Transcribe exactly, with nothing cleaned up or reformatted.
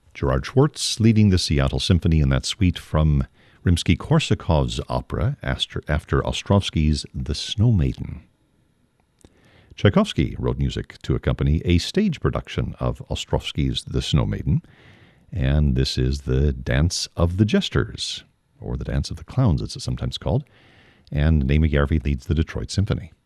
Gerard Schwartz leading the Seattle Symphony in that suite from Rimsky-Korsakov's opera after, after Ostrovsky's The Snow Maiden. Tchaikovsky wrote music to accompany a stage production of Ostrovsky's The Snow Maiden, and this is the Dance of the Jesters, or the Dance of the Clowns, as it's sometimes called, and Naima Järvi leads the Detroit Symphony.